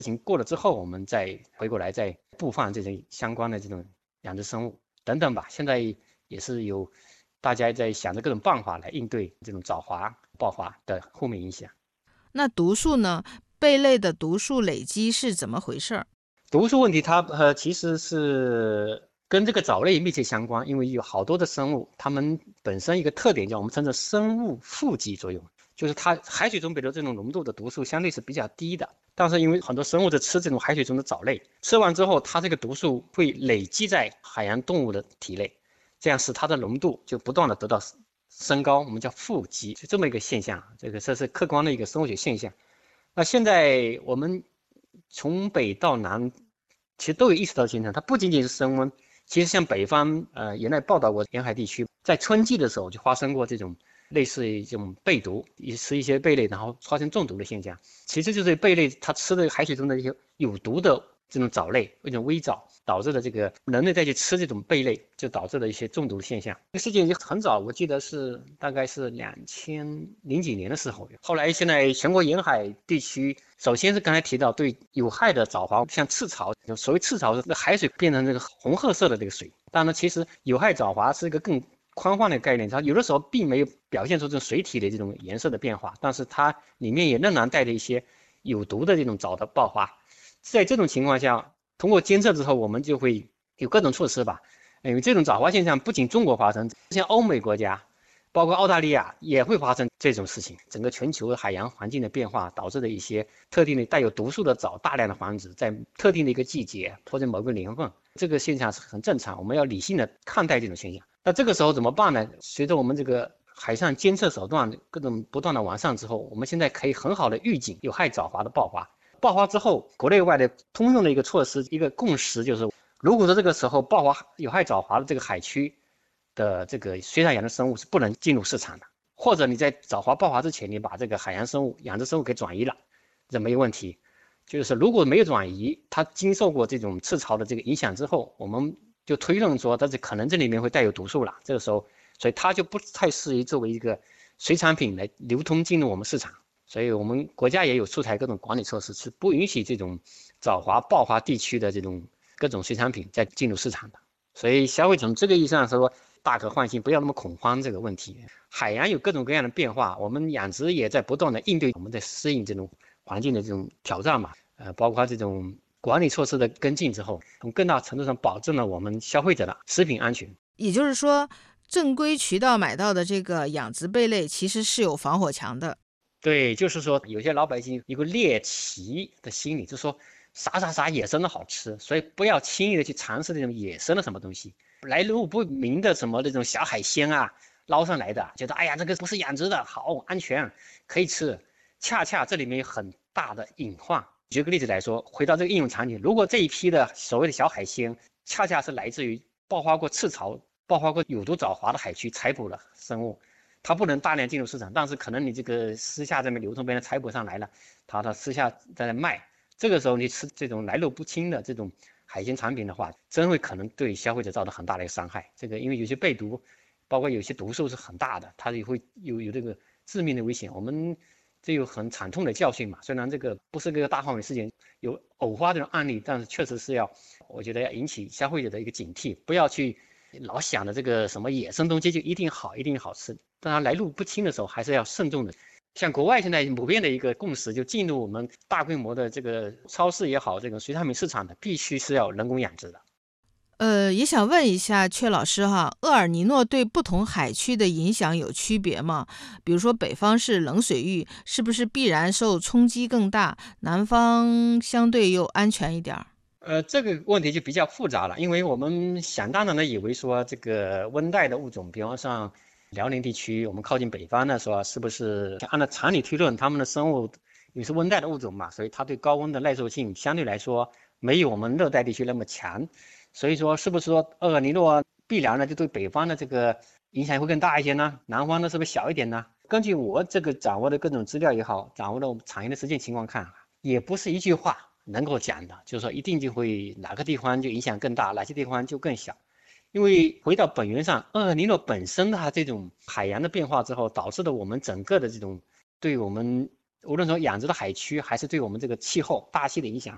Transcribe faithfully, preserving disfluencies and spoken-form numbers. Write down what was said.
事情过了之后，我们再回过来再布放这种相关的这种养殖生物等等吧。现在也是有大家在想着各种办法来应对这种藻华爆发的后面影响。 那毒素呢？贝类的毒素累积是怎么回事？ 毒素问题它呃其实是跟这个藻类密切相关，因为有好多的生物，它们本身一个特点叫我们称作生物富集作用，就是它海水中比如这种浓度的毒素相对是比较低的，但是因为很多生物在吃这种海水中的藻类，吃完之后它这个毒素会累积在海洋动物的体内，这样使它的浓度就不断的得到升高，我们叫富集，就这么一个现象，这个这是客观的一个生物学现象。那现在我们从北到南，其实都有意识到形成，它不仅仅是升温，其实像北方，呃，原来报道过沿海地区，在春季的时候就发生过这种类似于这种贝毒，吃一些贝类然后发生中毒的现象。其实就是贝类它吃的海水中的一些有毒的这种藻类，一种微藻，导致的这个人类再去吃这种贝类，就导致了一些中毒的现象。这个事件就很早，我记得是大概是两千零几年的时候。后来现在全国沿海地区，首先是刚才提到对有害的藻华，像赤潮，所谓赤潮是海水变成这个红褐色的这个水。当然，其实有害藻华是一个更宽泛的概念，它有的时候并没有表现出这种水体的这种颜色的变化，但是它里面也仍然带着一些有毒的这种藻的爆发。在这种情况下，通过监测之后，我们就会有各种措施吧。因为这种藻华现象不仅中国发生，像欧美国家，包括澳大利亚也会发生这种事情。整个全球海洋环境的变化导致的一些特定的带有毒素的藻大量的繁殖，在特定的一个季节或者某个年份，这个现象是很正常。我们要理性的看待这种现象。那这个时候怎么办呢？随着我们这个海上监测手段各种不断的完善之后，我们现在可以很好的预警有害藻华的爆发。爆发之后，国内外的通用的一个措施，一个共识就是，如果说这个时候爆发有害藻华的这个海区的这个水产养殖生物是不能进入市场的，或者你在藻华爆发之前，你把这个海洋生物、养殖生物给转移了，这没有问题。就是如果没有转移，它经受过这种赤潮的这个影响之后，我们就推论说，它这可能这里面会带有毒素了。这个时候，所以它就不太适宜作为一个水产品来流通进入我们市场。所以我们国家也有出台各种管理措施，是不允许这种藻华爆发地区的这种各种水产品再进入市场的。所以消费者从这个意义上说，大可放心，不要那么恐慌这个问题。海洋有各种各样的变化，我们养殖也在不断的应对，我们在适应这种环境的这种挑战嘛。呃，包括这种管理措施的跟进之后，从更大程度上保证了我们消费者的食品安全。 也就是说，正规渠道买到的这个养殖贝类其实是有防火墙的。 对，就是说有些老百姓有个猎奇的心理，就是说啥啥啥野生的好吃，所以不要轻易的去尝试这种野生的什么东西，来路不明的什么那种小海鲜啊，捞上来的，觉得哎呀这个不是养殖的，好安全可以吃，恰恰这里面有很大的隐患。举个例子来说，回到这个应用场景，如果这一批的所谓的小海鲜，恰恰是来自于爆发过赤潮、爆发过有毒藻华的海区采捕的生物。它不能大量进入市场，但是可能你这个私下这边流通，别人采捕上来了，它它私下在那卖，这个时候你吃这种来路不清的这种海鲜产品的话，真会可能对消费者造成很大的一个伤害。这个因为有些被毒，包括有些毒素是很大的，它也会有有这个致命的危险。我们这有很惨痛的教训嘛。虽然这个不是个大范围事件，有偶发这种案例，但是确实是要，我觉得要引起消费者的一个警惕，不要去老想的这个什么野生东西就一定好，一定好吃。当然来路不清的时候，还是要慎重的。像国外现在普遍的一个共识，就进入我们大规模的这个超市也好，这个水产品市场的，必须是要人工养殖的。 呃，也想问一下阙老师哈，厄尔尼诺对不同海区的影响有区别吗？比如说北方是冷水域，是不是必然受冲击更大？南方相对又安全一点儿？ 呃，这个问题就比较复杂了，因为我们想当然的以为说这个温带的物种，比方像辽宁地区，我们靠近北方的说，是不是按照常理推论，它们的生物也是温带的物种嘛，所以它对高温的耐受性相对来说没有我们热带地区那么强。所以说，是不是说厄尔尼诺必然呢就对北方的这个影响会更大一些呢？南方呢是不是小一点呢？根据我这个掌握的各种资料也好，掌握的我们产业的实践情况看，也不是一句话能够讲的，就是说一定就会哪个地方就影响更大，哪些地方就更小。因为回到本源上，厄尔尼诺本身它这种海洋的变化之后，导致的我们整个的这种对我们无论说养殖的海区，还是对我们这个气候大气的影响，